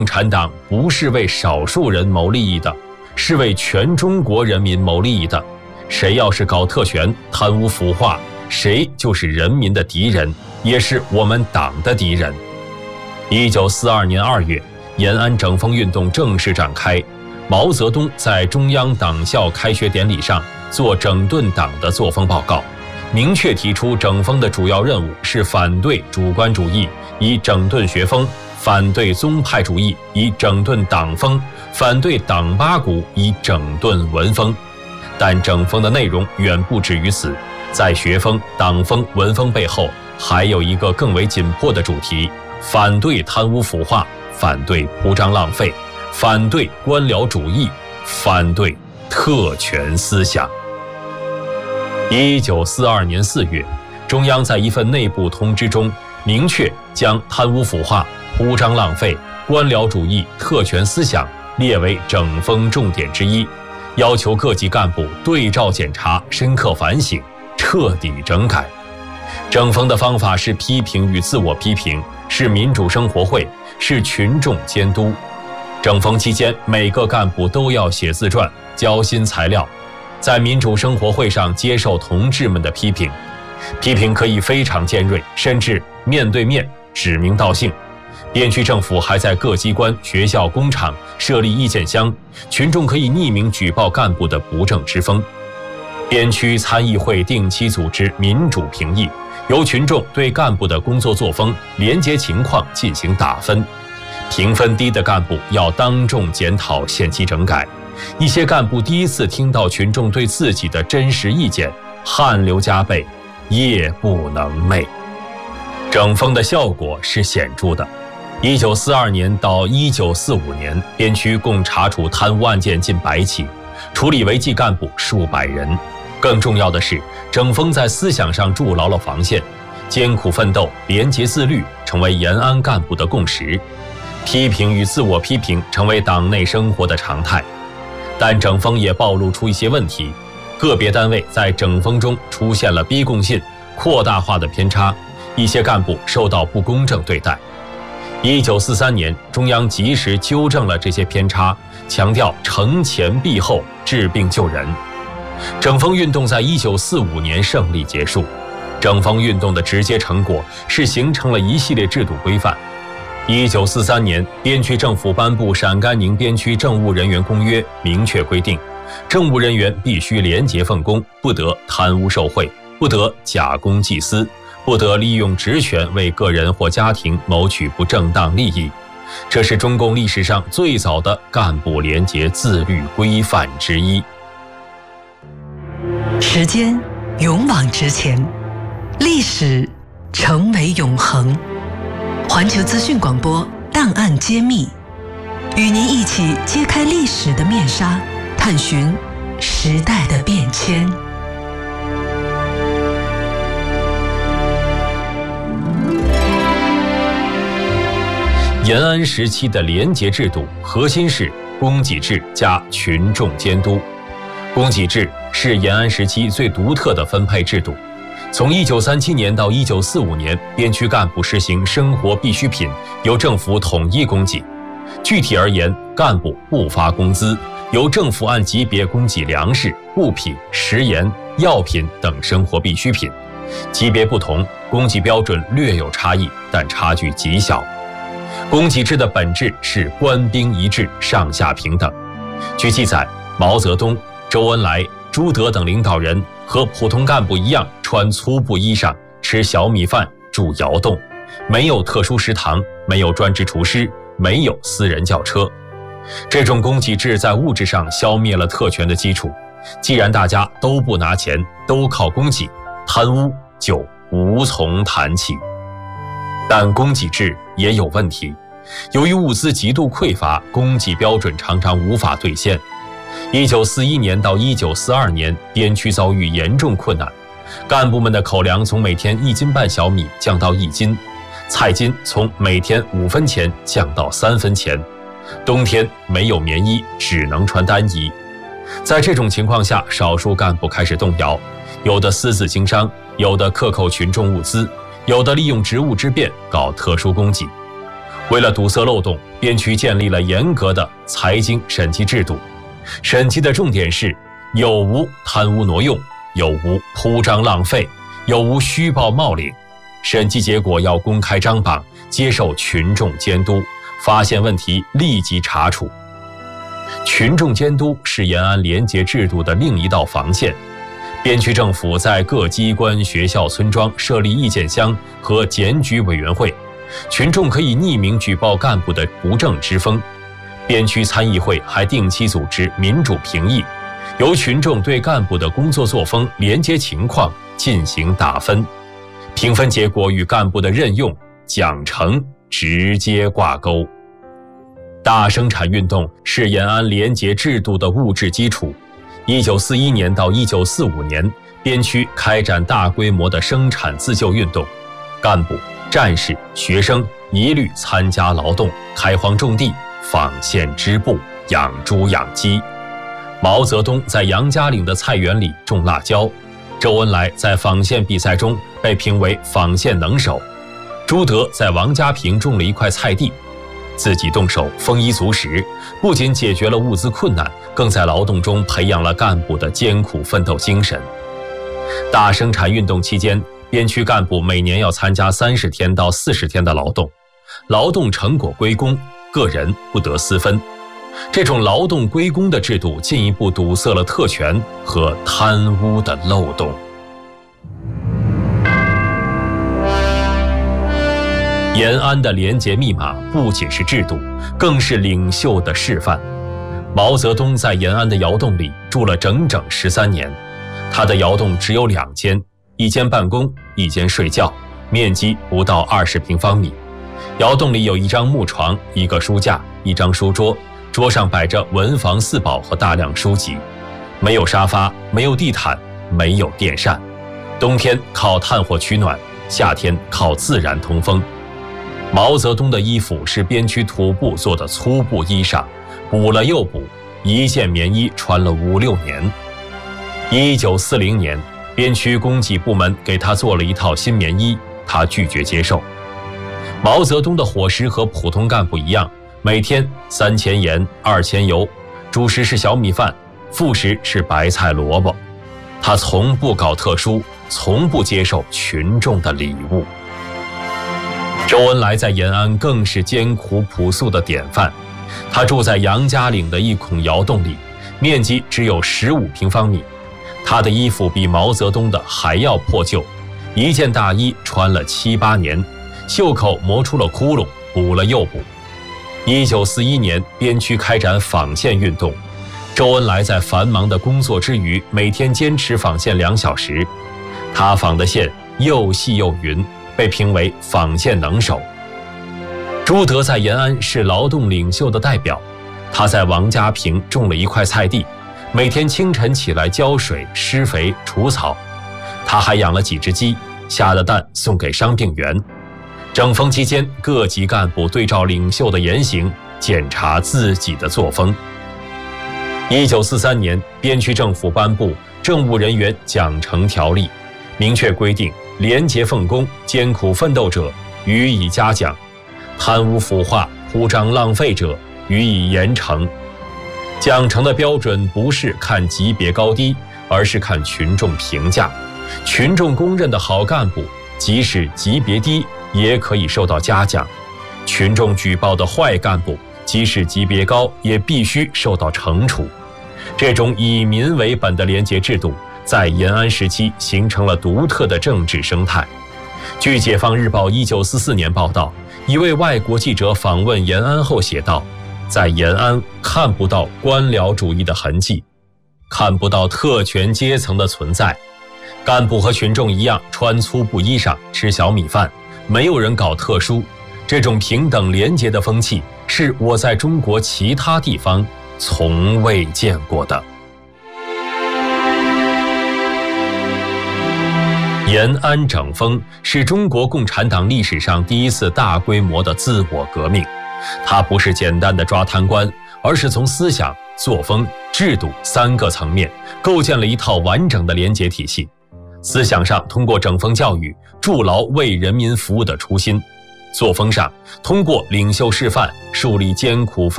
共产党不是为少数人谋利益的，是为全中国人民谋利益的。谁要是搞特权、贪污腐化，谁就是人民的敌人，也是我们党的敌人。1942年2月，延安整风运动正式展开。毛泽东在中央党校开学典礼上做整顿党的作风报告，明确提出整风的主要任务是反对主观主义，以整顿学风；反对宗派主义，以整顿党风；反对党八股，以整顿文风。但整风的内容远不止于此，在学风、党风、文风背后，还有一个更为紧迫的主题：反对贪污腐化，反对铺张浪费，反对官僚主义，反对特权思想。1942年4月，中央在一份内部通知中明确将贪污腐化、铺张浪费、官僚主义、特权思想列为整风重点之一，要求各级干部对照检查、深刻反省、彻底整改。整风的方法是批评与自我批评，是民主生活会，是群众监督。整风期间，每个干部都要写自传、交新材料，在民主生活会上接受同志们的批评。批评可以非常尖锐，甚至面对面指名道姓。边区政府还在各机关、学校、工厂设立意见箱，群众可以匿名举报干部的不正之风。边区参议会定期组织民主评议，由群众对干部的工作作风、廉洁情况进行打分，评分低的干部要当众检讨，限期整改。一些干部第一次听到群众对自己的真实意见，汗流浃背，夜不能寐。整风的效果是显著的。1942年到1945年，边区共查处贪污案件近100起，处理违纪干部数百人。更重要的是，整风在思想上筑牢了防线，艰苦奋斗、廉洁自律成为延安干部的共识，批评与自我批评成为党内生活的常态。但整风也暴露出一些问题，个别单位在整风中出现了逼供信、扩大化的偏差，一些干部受到不公正对待。1943年，中央及时纠正了这些偏差，强调惩前毖后、治病救人。整风运动在1945年胜利结束。整风运动的直接成果是形成了一系列制度规范。1943年，边区政府颁布《陕甘宁边区政务人员公约》，明确规定，政务人员必须廉洁奉公，不得贪污受贿，不得假公济私，不得利用职权为个人或家庭谋取不正当利益。这是中共历史上最早的干部廉洁自律规范之一。 时间勇往直前，历史成为永恒。环球资讯广播档案揭秘，与您一起揭开历史的面纱，探寻时代的变迁。 延安时期的廉洁制度核心是供给制加群众监督。供给制是延安时期最独特的分配制度。从1937年到1945年，边区干部实行生活必需品由政府统一供给。具体而言，干部不发工资，由政府按级别供给粮食、布匹、食盐、药品等生活必需品。级别不同，供给标准略有差异，但差距极小。供给制的本质是官兵一致，上下平等。据记载，毛泽东、周恩来、朱德等领导人和普通干部一样，穿粗布衣裳，吃小米饭，住窑洞，没有特殊食堂，没有专职厨师，没有私人轿车。这种供给制在物质上消灭了特权的基础。既然大家都不拿钱，都靠供给，贪污就无从谈起。但供给制也有问题，由于物资极度匮乏，供给标准常常无法兑现。1941年到1942年，边区遭遇严重困难，干部们的口粮从每天1斤半小米降到1斤，菜金从每天5分钱降到3分钱，冬天没有棉衣，只能穿单衣。在这种情况下，少数干部开始动摇，有的私自经商，有的克扣群众物资，有的利用职务之便搞特殊供给。 为了堵塞漏洞，边区建立了严格的财经审计制度。审计的重点是有无贪污挪用，有无铺张浪费，有无虚报冒领。审计结果要公开张榜，接受群众监督，发现问题立即查处。群众监督是延安廉洁制度的另一道防线。边区政府在各机关、学校、村庄设立意见箱和检举委员会，群众可以匿名举报干部的不正之风。边区参议会还定期组织民主评议，由群众对干部的工作作风、廉洁情况进行打分，评分结果与干部的任用、奖惩直接挂钩。大生产运动是延安廉洁制度的物质基础。1941年到1945年，边区开展大规模的生产自救运动，干部、战士、学生一律参加劳动，开荒种地，纺线织布，养猪养鸡。毛泽东在杨家岭的菜园里种辣椒，周恩来在纺线比赛中被评为纺线能手，朱德在王家坪种了一块菜地，自己动手丰衣足食，不仅解决了物资困难，更在劳动中培养了干部的艰苦奋斗精神。大生产运动期间，边区干部每年要参加30天到40天的劳动，劳动成果归公，个人不得私分。这种劳动归公的制度进一步堵塞了特权和贪污的漏洞。延安的廉洁密码不仅是制度，更是领袖的示范。毛泽东在延安的窑洞里住了整整13年，他的窑洞只有2间，一间办公，一间睡觉，面积不到20平方米。窑洞里有一张木床，一个书架，一张书桌，桌上摆着文房四宝和大量书籍。没有沙发，没有地毯，没有电扇。冬天靠炭火取暖，夏天靠自然通风。毛泽东的衣服是边区土布做的粗布衣裳，补了又补，一件棉衣穿了5、6年。1940年，边区供给部门给他做了一套新棉衣，他拒绝接受。毛泽东的伙食和普通干部一样，每天3钱盐2钱油，主食是小米饭，副食是白菜萝卜。他从不搞特殊，从不接受群众的礼物。周恩来在延安更是艰苦朴素的典范。他住在杨家岭的一孔窑洞里，面积只有15平方米。他的衣服比毛泽东的还要破旧，一件大衣穿了7、8年，袖口磨出了窟窿，补了又补。1941年，边区开展纺线运动，周恩来在繁忙的工作之余，每天坚持纺线2小时。他纺的线又细又匀，被评为纺线能手。朱德在延安是劳动领袖的代表，他在王家坪种了一块菜地，每天清晨起来浇水、施肥、除草。他还养了几只鸡，下的蛋送给伤病员。整风期间，各级干部对照领袖的言行，检查自己的作风。1943年，边区政府颁布《政务人员奖惩条例》，明确规定廉洁奉公、艰苦奋斗者予以嘉奖，贪污腐化、铺张浪费者予以严惩。奖惩的标准不是看级别高低，而是看群众评价。群众公认的好干部，即使级别低，也可以受到嘉奖；群众举报的坏干部，即使级别高，也必须受到惩处。这种以民为本的廉洁制度，在延安时期形成了独特的政治生态。据《解放日报》1944年报道，一位外国记者访问延安后写道：在延安看不到官僚主义的痕迹，看不到特权阶层的存在。干部和群众一样穿粗布衣裳，吃小米饭，没有人搞特殊。这种平等廉洁的风气，是我在中国其他地方从未见过的。延安整风是中国共产党历史上第一次大规模的自我革命，它不是简单的抓贪官，而是从思想、作风、制度3个层面构建了一套完整的廉洁体系。思想上通过整风教育，筑牢为人民服务的初心； 作风上，通过领袖示范树立艰苦